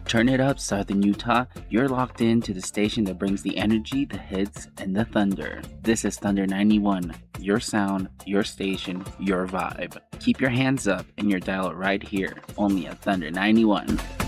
Turn it up, Southern Utah. You're locked in to the station that brings the energy, the hits, and the thunder. This is Thunder 91. Your sound, your station, your vibe. Keep your hands up and your dial right here, only at Thunder 91.